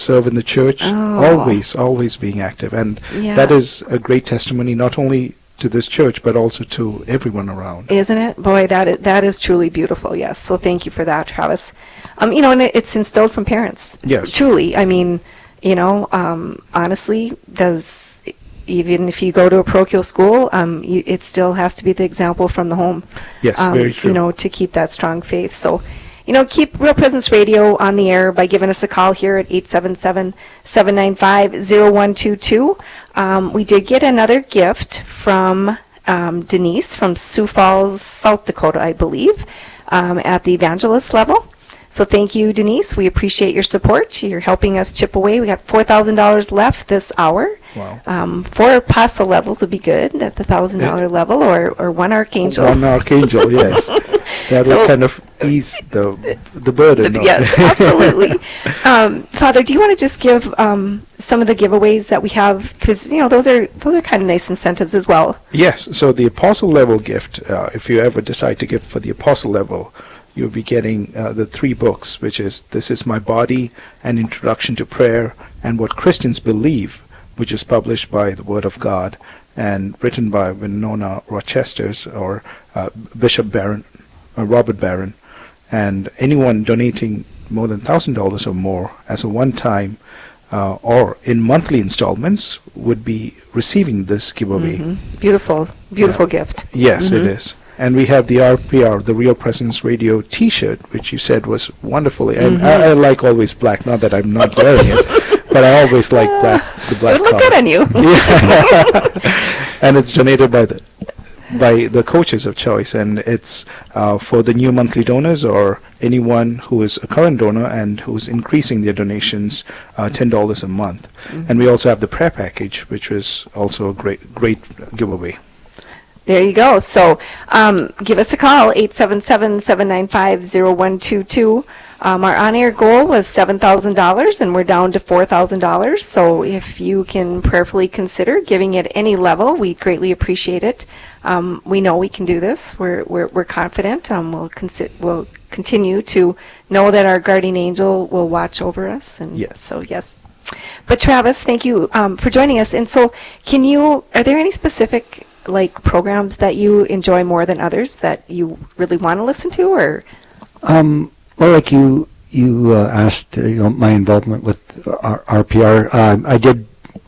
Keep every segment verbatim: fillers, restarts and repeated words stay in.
serve in the church, Oh. always, always being active. And Yeah. that is a great testimony, not only to this church, but also to everyone around. Isn't it? Boy, that is, that is truly beautiful, yes. So thank you for that, Travis. Um, you know, and it, it's instilled from parents. Yes. Truly. I mean, you know, um, honestly, does, even if you go to a parochial school, um, you, it still has to be the example from the home. Yes, um, very true. You know, to keep that strong faith. So, you know, keep Real Presence Radio on the air by giving us a call here at eight seven seven, seven nine five, zero one two two. Um, we did get another gift from um, Denise from Sioux Falls, South Dakota, I believe, um, at the evangelist level. So thank you, Denise. We appreciate your support. You're helping us chip away. We got four thousand dollars left this hour. Wow. Um, four apostle levels would be good at the one thousand dollars Yeah. level, or, or one archangel. One archangel, yes. That So- will kind of ease the the burden. of- Yes, absolutely. Um, Father, do you want to just give um, some of the giveaways that we have? Because, you know, those are those are kind of nice incentives as well. Yes, so the apostle level gift, uh, if you ever decide to give for the apostle level, you'll be getting uh, the three books, which is This Is My Body, An Introduction to Prayer, and What Christians Believe, which is published by the Word of God and written by Winona Rochester's or uh, Bishop Barron, uh, Robert Barron. And anyone donating more than one thousand dollars or more as a one-time uh, or in monthly installments would be receiving this giveaway. Mhm. Beautiful, beautiful gift. Yes, it Mhm. is. And we have the R P R, the Real Presence Radio T-shirt, which you said was wonderful. And Mhm. I, I like always black. Not that I'm not wearing it, but I always like black. The It black would look color. good on you. Yeah. And it's donated by the by the coaches of choice, and it's uh, for the new monthly donors or anyone who is a current donor and who's increasing their donations uh, ten dollars a month. And we also have the prayer package, which was also a great great giveaway. There you go. So um, give us a call, eight seven seven, seven nine five, zero one two two. Um, our on-air goal was seven thousand dollars, and we're down to four thousand dollars. So if you can prayerfully consider giving at any level, we greatly appreciate it. Um, we know we can do this. We're we're, we're confident. Um, we'll, consi- we'll continue to know that our guardian angel will watch over us. And Yes. So, yes. But Travis, thank you um, for joining us. And so can you, are there any specific like programs that you enjoy more than others that you really want to listen to, or? Um, well, like you, you uh, asked, uh, you know, my involvement with R- RPR. Uh, I did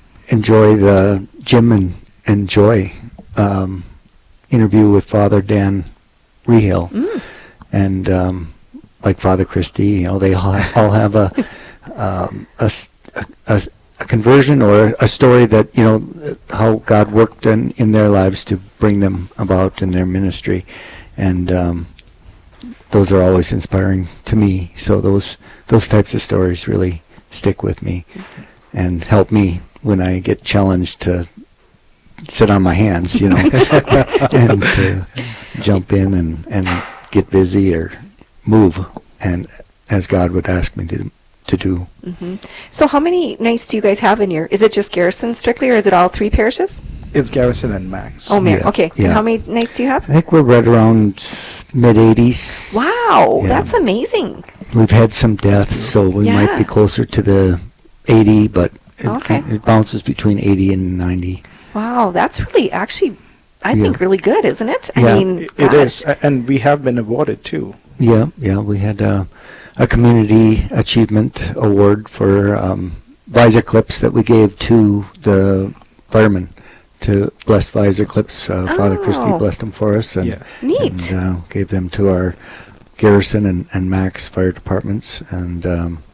enjoy the Jim and, and Joy um, interview with Father Dan Rehill, Mm. and um, like Father Christie. You know, they all, all have a, um, a, s- a- a s- a conversion or a story that, you know, how God worked in, in their lives to bring them about in their ministry, and um, those are always inspiring to me. So those those types of stories really stick with me and help me when I get challenged to sit on my hands, you know, and to jump in and, and get busy or move, and as God would ask me to to do. hmm So how many nights do you guys have in your, is it just Garrison strictly, or is it all three parishes? It's Garrison and Max. Oh, man. Yeah, Okay. And yeah. how many nights do you have? I think we're right around mid eighties. Wow. Yeah. That's amazing. We've had some deaths, so we might Yeah. be closer to the eighty, but it, Okay. it bounces between eighty and ninety. Wow. That's really actually, I Yeah. think, really good, isn't it? I Yeah. mean, It it gosh. is. A- And we have been awarded too. Yeah, yeah, we had a, a community achievement award for um, visor clips that we gave to the firemen, to bless visor clips. Uh, Father Christie Oh. blessed them for us, and, Yeah. Neat. and uh, gave them to our Garrison and, and Max fire departments. And um,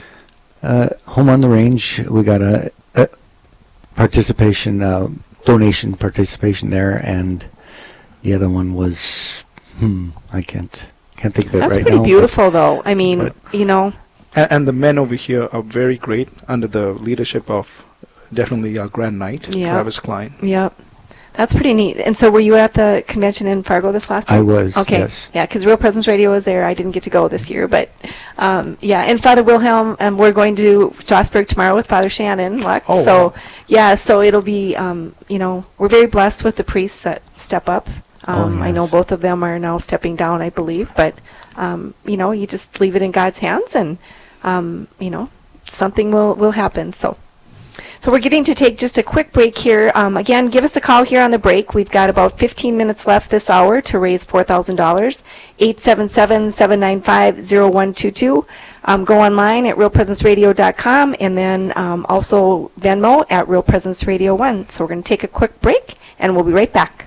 uh, home on the range, we got a, a participation, uh, donation participation there, and the other one was, hmm, I can't can't think of it That's right pretty now. but- beautiful, though. I mean, but- you know, And, and the men over here are very great under the leadership of definitely our Grand Knight, Yeah. Travis Klein. yep. That's pretty neat. And so were you at the convention in Fargo this last I time? was, Okay. yes. Yeah, because Real Presence Radio was there. I didn't get to go this year, but um, yeah. And Father Wilhelm, um, we're going to Strasbourg tomorrow with Father Shannon Luck. Oh, so wow. yeah, so it'll be, um, you know, we're very blessed with the priests that step up. Um, Oh, I know yes. both of them are now stepping down, I believe, but um, you know, you just leave it in God's hands, and um, you know, something will, will happen. So. So we're getting to take just a quick break here. Um, again, give us a call here on the break. We've got about fifteen minutes left this hour to raise four thousand dollars. eight seven seven, seven nine five, zero one two two. Um, go online at real presence radio dot com, and then um, also Venmo at Real Presence Radio one. So we're going to take a quick break, and we'll be right back.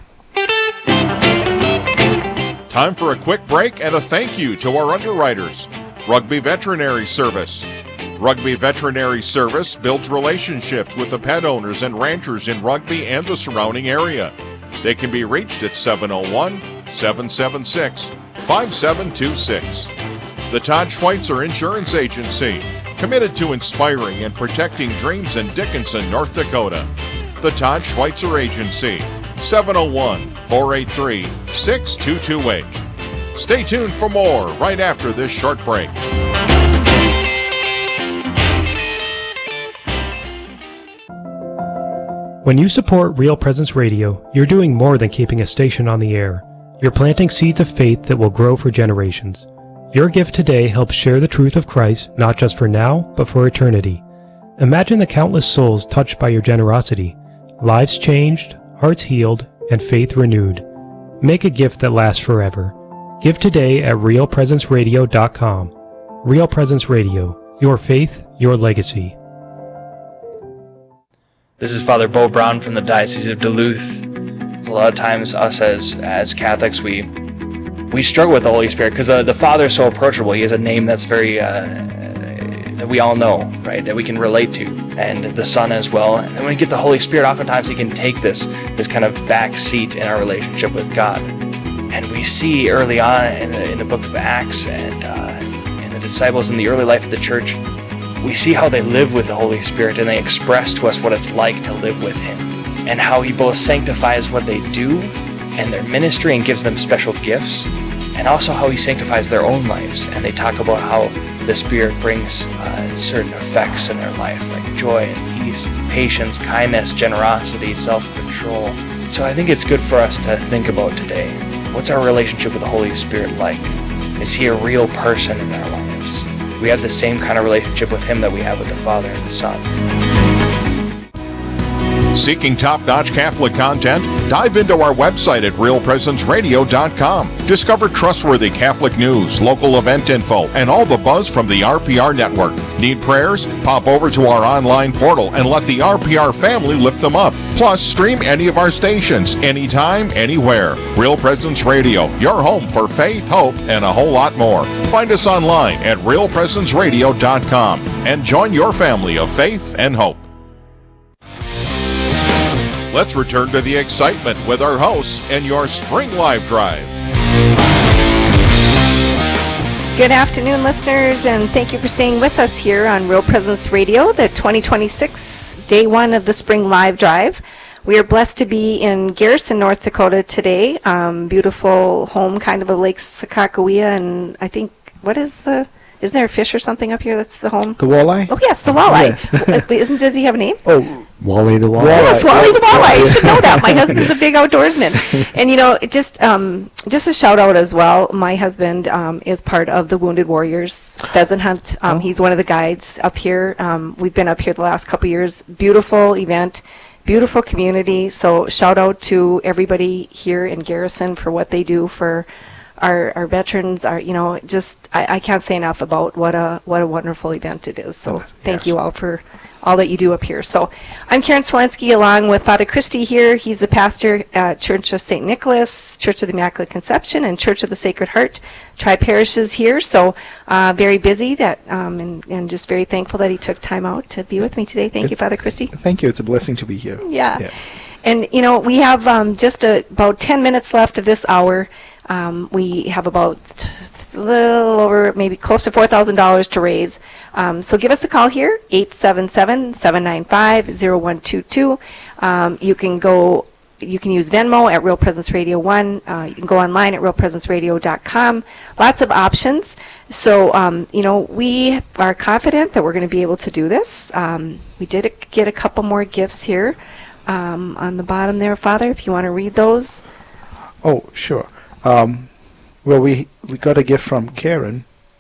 Time for a quick break and a thank you to our underwriters. Rugby Veterinary Service. Rugby Veterinary Service builds relationships with the pet owners and ranchers in Rugby and the surrounding area. They can be reached at seven oh one, seven seven six, five seven two six. The Todd Schweitzer Insurance Agency, committed to inspiring and protecting dreams in Dickinson, North Dakota. The Todd Schweitzer Agency, seven oh one, four eight three, six two two eight. Stay tuned for more right after this short break. When you support Real Presence Radio, you're doing more than keeping a station on the air. You're planting seeds of faith that will grow for generations. Your gift today helps share the truth of Christ, not just for now, but for eternity. Imagine the countless souls touched by your generosity, lives changed, hearts healed, and faith renewed. Make a gift that lasts forever. Give today at real presence radio dot com. Real Presence Radio, your faith, your legacy. This is Father Bo Brown from the Diocese of Duluth. A lot of times us as as Catholics, we we struggle with the Holy Spirit because the, the Father is so approachable. He has a name that's very, uh, that we all know, right, that we can relate to, and the Son as well. And when we get the Holy Spirit, oftentimes he can take this, this kind of back seat in our relationship with God. And we see early on in the, in the book of Acts and uh, in the disciples in the early life of the church, we see how they live with the Holy Spirit, and they express to us what it's like to live with Him, and how He both sanctifies what they do and their ministry and gives them special gifts, and also how He sanctifies their own lives. And they talk about how the Spirit brings uh, certain effects in their life, like joy and peace, patience, kindness, generosity, self-control. So I think it's good for us to think about today. What's our relationship with the Holy Spirit like? Is He a real person in our lives? We have the same kind of relationship with Him that we have with the Father and the Son. Seeking top-notch Catholic content? Dive into our website at real presence radio dot com. Discover trustworthy Catholic news, local event info, and all the buzz from the R P R network. Need prayers? Pop over to our online portal and let the R P R family lift them up. Plus, stream any of our stations, anytime, anywhere. Real Presence Radio, your home for faith, hope, and a whole lot more. Find us online at real presence radio dot com and join your family of faith and hope. Let's return to the excitement with our hosts and your Spring Live Drive. Good afternoon, listeners, and thank you for staying with us here on Real Presence Radio, the twenty twenty-six day one of the Spring Live Drive. We are blessed to be in Garrison, North Dakota today. Um, beautiful home, kind of a Lake Sakakawea, and I think, what is the... Isn't there a fish or something up here that's the home? The walleye? Oh, yes, the walleye. Yes. Isn't, does he have a name? Oh, Wally the Walleye. Yes, Wally the Walleye. You should know that. My husband's a big outdoorsman. And, you know, it just um, just a shout out as well. My husband um, is part of the Wounded Warriors Pheasant Hunt. Um, oh. He's one of the guides up here. Um, we've been up here the last couple of years. Beautiful event, beautiful community. So shout out to everybody here in Garrison for what they do for Our, our veterans. Are, you know, just I, I can't say enough about what a what a wonderful event it is. So thank yes. you all for all that you do up here. So I'm Karen Smolensky along with Father Christy here. He's the pastor at Church of Saint Nicholas, Church of the Immaculate Conception, and Church of the Sacred Heart. Tri-parishes here. So uh, very busy that um, and, and just very thankful that he took time out to be with me today. Thank it's, you, Father Christy. Thank you. It's a blessing to be here. Yeah. yeah. And, you know, we have um, just a, about ten minutes left of this hour. Um, we have about a little over, maybe close to four thousand dollars to raise. Um, so give us a call here, eight seven seven, seven nine five, zero one two two. Um, you can go, you can use Venmo at Real Presence Radio one. Uh, you can go online at real presence radio dot com. Lots of options. So, um, you know, we are confident that we're going to be able to do this. Um, we did get a couple more gifts here um, on the bottom there, Father, if you want to read those. Oh, sure. Um, well, we we got a gift from Karen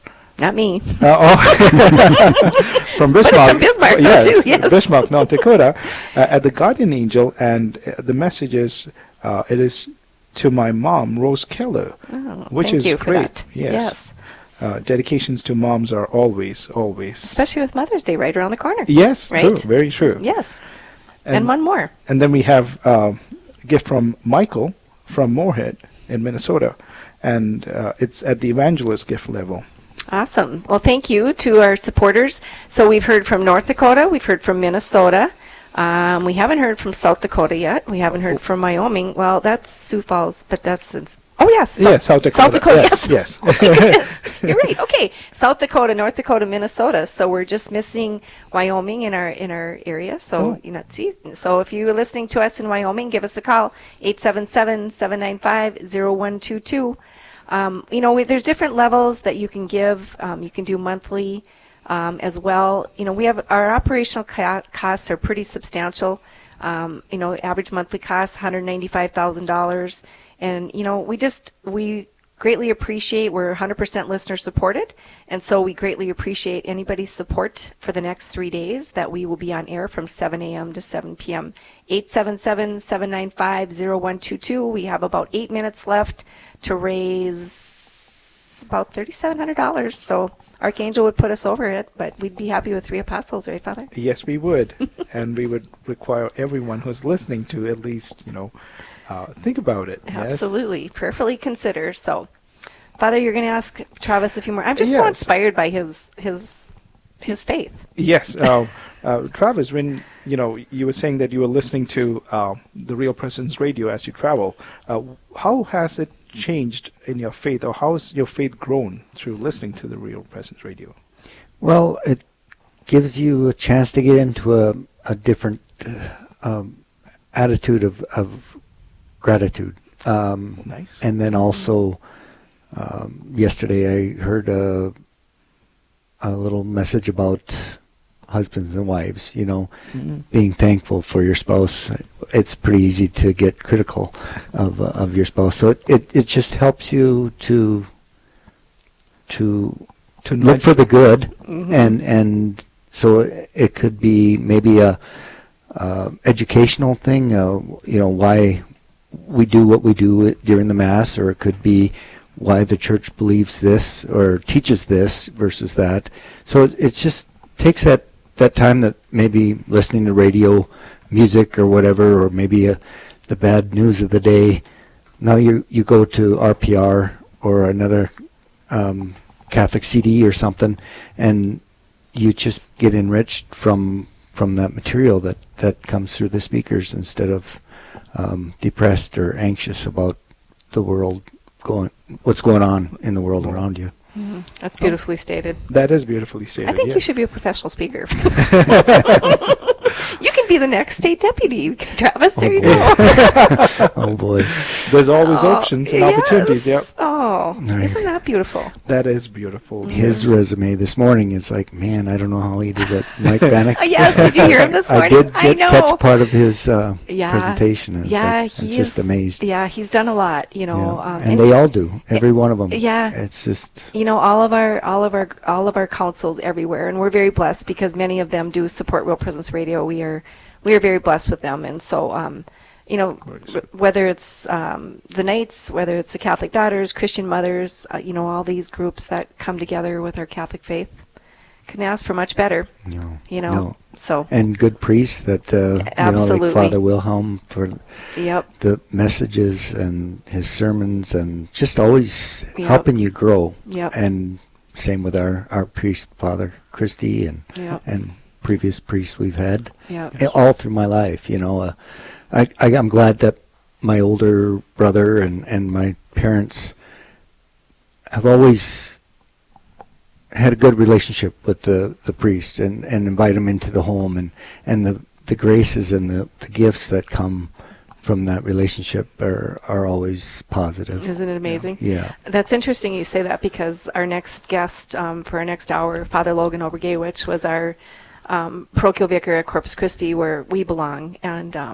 Not me. Uh, oh. From Bismarck. But it's from Bismarck, though, yes, too, yes. Bismarck, North Dakota, uh, at the Guardian Angel, and uh, the message is, uh, it is to my mom, Rose Keller, Oh, which thank is you for great. that. Yes. Yes. Uh, dedications to moms are always, always. Especially with Mother's Day right around the corner. Yes, Right? true, very true. Yes. And- And, one more. And then we have uh, a gift from Michael from Moorhead in Minnesota, and uh, it's at the evangelist gift level. Awesome. Well, thank you to our supporters. So we've heard from North Dakota. We've heard from Minnesota. Um, we haven't heard from South Dakota yet. We haven't heard from Wyoming. Well, that's Sioux Falls, but that's... It's, oh, yes. Yeah, South Dakota. South Dakota, Yes, yes. yes. Oh, my goodness. You're right. Okay. South Dakota, North Dakota, Minnesota. So we're just missing Wyoming in our in our area. So, Oh. you know, see. So if you're listening to us in Wyoming, give us a call, eight seven seven, seven nine five, zero one two two. Um, you know, we, there's different levels that you can give. Um, you can do monthly um, as well. You know, we have our operational ca- costs are pretty substantial. Um, you know, average monthly cost one hundred ninety-five thousand dollars, and you know, we just we greatly appreciate. We're one hundred percent listener supported, and so we greatly appreciate anybody's support for the next three days that we will be on air from seven a.m. to seven p.m. eight seven seven, seven nine five, zero one two two. We have about eight minutes left to raise about thirty-seven hundred dollars. So Archangel would put us over it, but we'd be happy with three apostles, right, Father? Yes, we would. And we would require everyone who's listening to at least, you know, uh, think about it. Yes? Absolutely. Prayerfully consider. So, Father, you're going to ask Travis a few more. I'm just so Yes. inspired by his his his faith. Yes. Uh, uh, Travis, when, you know, you were saying that you were listening to uh, the Real Presence Radio as you travel, uh, how has it changed in your faith, or how has your faith grown through listening to the Real Presence Radio? Well, it gives you a chance to get into a, a different uh, um, attitude of, of gratitude. Um, Nice. And then also, um, yesterday I heard a, a little message about husbands and wives, you know, Mm-hmm. being thankful for your spouse. It's pretty easy to get critical of uh, of your spouse. So it, it, it just helps you to to To look nudge- for the good, and and so it could be maybe a uh, educational thing, uh, you know, why we do what we do during the Mass, or it could be why the church believes this or teaches this versus that. So it, it just takes that, that time that maybe listening to radio, music or whatever, or maybe a, the bad news of the day. Now you you go to R P R or another um, Catholic C D or something, and you just get enriched from from that material that, that comes through the speakers, instead of um, depressed or anxious about the world going, what's going on in the world around you. That's beautifully stated. That is beautifully stated. I think yes. you should be a professional speaker. You can be the next state deputy, Travis. There you go. Oh boy, There's always Oh, options and opportunities. Yep. yes. Oh, Right. isn't that beautiful? That is beautiful. his resume this morning is like, man, I don't know how he does it. Mike Bannock. Oh, yes, did you hear him this I morning? did I get, know. catch part of his uh, Yeah. presentation. And it's Yeah, like, I'm he's just amazed. Yeah, he's done a lot. You know, Yeah. um, and they all do, every one of them. yeah. It's just, you know, all of our all of our all of our councils everywhere, and we're very blessed because many of them do support Real Presence Radio. We are we are very blessed with them, and so um, you know, w- whether it's um, the Knights, whether it's the Catholic Daughters, Christian Mothers, uh, you know, all these groups that come together with our Catholic faith, couldn't ask for much better. no, You know, no. so And good priests that, uh, you know, Absolutely. like Father Wilhelm for yep, the messages and his sermons, and just always Yep. helping you grow. Yep. And same with our, our priest, Father Christie, and Yep. and previous priests we've had. yep, Eh, all through my life, you know. Uh, I, I, I'm glad that my older brother and, and my parents have always had a good relationship with the, the priest, and, and invite them into the home, and, and the, the graces and the, the gifts that come from that relationship are, are always positive. Isn't it amazing? Yeah. That's interesting you say that, because our next guest um, for our next hour, Father Logan Obergewich, was our um, parochial vicar at Corpus Christi, where we belong. And, um,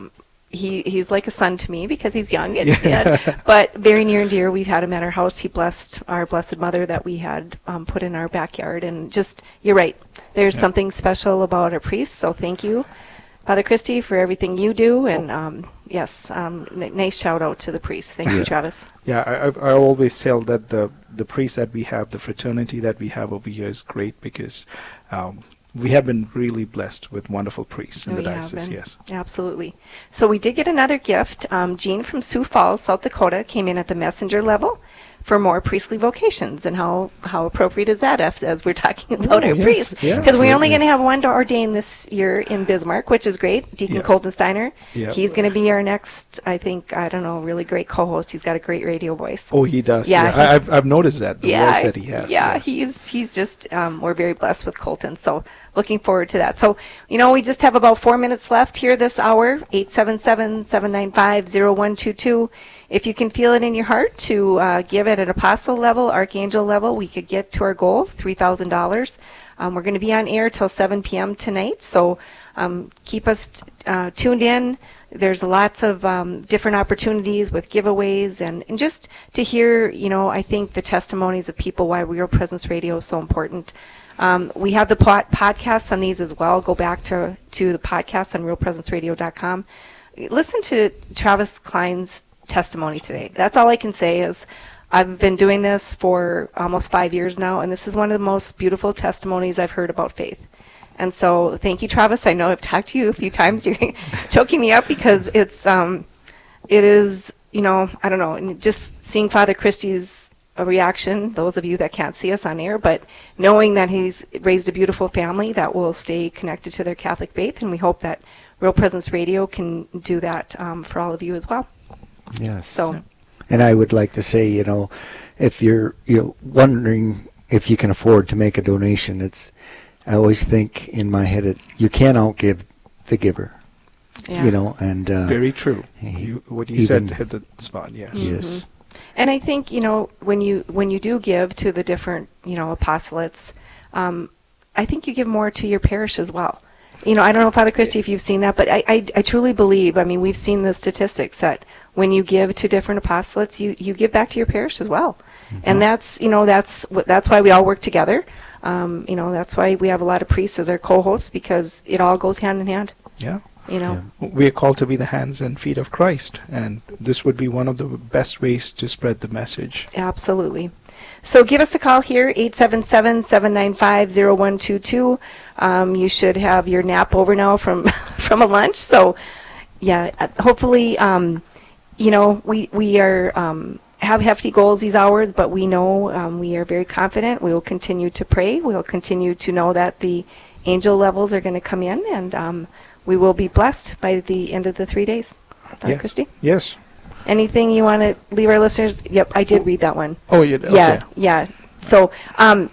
he he's like a son to me because he's young, and, and, but very near and dear. We've had him at our house. He blessed our Blessed Mother that we had um, put in our backyard, and just, you're right, there's yeah. something special about our priests, so thank you, Father Christy, for everything you do, and um, yes, um, n- nice shout out to the priests. Thank yeah. you, Travis. Yeah, I, I I always tell that the the priests that we have, the fraternity that we have over here is great because um, we have been really blessed with wonderful priests in Oh, the you have diocese. been. Yes. Absolutely. So we did get another gift. Um, Jean from Sioux Falls, South Dakota, came in at the messenger level for more priestly vocations. And how, how appropriate is that as, as we're talking about Oh, our yes, priests? yeah, Because we're only absolutely. going to have one to ordain this year in Bismarck, which is great. Deacon Yeah. Colton Steiner. Yeah. He's going to be our next, I think, I don't know, really great co-host. He's got a great radio voice. Oh, he does. Yeah, Yeah, he- I, I've I've noticed that the yeah, voice that he has. yeah, yes. he's he's just um, we're very blessed with Colton, so looking forward to that. So you know, we just have about four minutes left here this hour. eight seven seven, seven nine five, zero one two two. If you can feel it in your heart to uh, give at an apostle level, archangel level, we could get to our goal, three thousand dollars. Um, we're going to be on air till seven p.m. tonight, so um, keep us t- uh, tuned in. There's lots of um, different opportunities with giveaways, and, and just to hear, you know, I think the testimonies of people why Real Presence Radio is so important. Um, we have the pod- podcasts on these as well. Go back to, to the podcast on real presence radio dot com. Listen to Travis Klein's testimony today. That's all I can say is I've been doing this for almost five years now, and this is one of the most beautiful testimonies I've heard about faith. And so thank you, Travis. I know I've talked to you a few times. You're choking me up because it's, um, it is, you know, I don't know, and just seeing Father Christie's uh, reaction, those of you that can't see us on air, but knowing that he's raised a beautiful family that will stay connected to their Catholic faith, and we hope that Real Presence Radio can do that um, for all of you as well. Yes. So, And I would like to say, you know, if you're you know wondering if you can afford to make a donation, it's I always think in my head it's you can't outgive the giver. yeah. You know, and uh, Very true. he- You, what you even- said hit the spot. Yes. yes, And I think, you know, when you when you do give to the different, you know, apostolates, um, I think you give more to your parish as well. You know, I don't know, Father Christie, if you've seen that, but I, I, I truly believe, I mean, we've seen the statistics that when you give to different apostolates, you, you give back to your parish as well. Mm-hmm. And that's, you know, that's what, that's why we all work together. Um, you know, that's why we have a lot of priests as our co-hosts, because it all goes hand in hand, Yeah. you know. We are called to be the hands and feet of Christ, and this would be one of the best ways to spread the message. Absolutely. So give us a call here, eight seven seven, seven nine five, zero one two two. Um, you should have your nap over now from from a lunch. So, yeah, uh, hopefully, um, you know, we, we are um, have hefty goals these hours, but we know um, we are very confident. We will continue to pray. We'll continue to know that the angel levels are going to come in, and um, we will be blessed by the end of the three days. Dr. Yeah. Christie? Yes. Anything you want to leave our listeners? Yep, I did read that one. Oh, you okay. Yeah, yeah. So, um,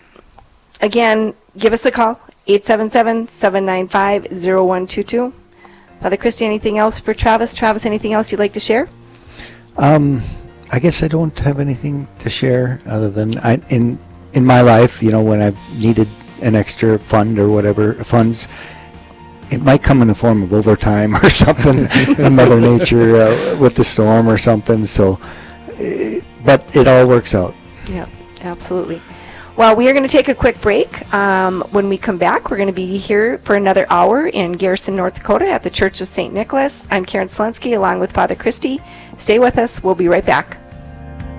again, give us a call, eight seven seven, seven nine five, zero one two two. Father Christie, anything else for Travis? Travis, anything else you'd like to share? Um, I guess I don't have anything to share other than I in in my life. You know, when I've needed an extra fund or whatever funds, it might come in the form of overtime or something, Mother Nature uh, with the storm or something. So, uh, but it all works out. Yeah, absolutely. Well, we are going to take a quick break. Um, when we come back, we're going to be here for another hour in Garrison, North Dakota at the Church of Saint Nicholas. I'm Karen Selensky along with Father Christie. Stay with us. We'll be right back.